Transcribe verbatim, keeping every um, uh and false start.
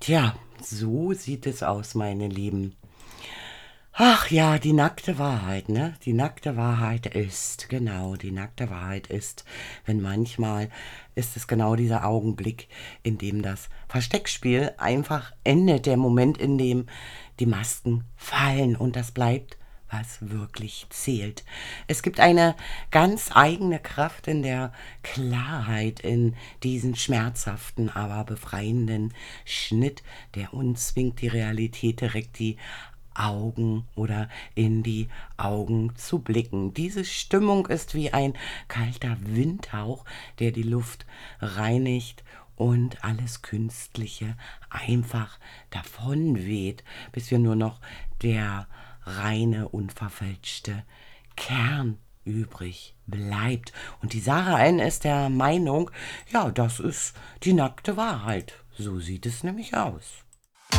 Tja, so sieht es aus, meine Lieben. Ach ja, die nackte Wahrheit, ne? Die nackte Wahrheit ist, genau, die nackte Wahrheit ist, wenn manchmal ist es genau dieser Augenblick, in dem das Versteckspiel einfach endet, der Moment, in dem die Masken fallen und das bleibt, was wirklich zählt. Es gibt eine ganz eigene Kraft in der Klarheit, in diesen schmerzhaften, aber befreienden Schnitt, der uns zwingt, die Realität direkt die Augen oder in die Augen zu blicken. Diese Stimmung ist wie ein kalter Windhauch, der die Luft reinigt und alles Künstliche einfach davon weht, bis wir nur noch der reine, unverfälschte Kern übrig bleibt. Und die Sarah N. ist der Meinung, ja, das ist die nackte Wahrheit. So sieht es nämlich aus.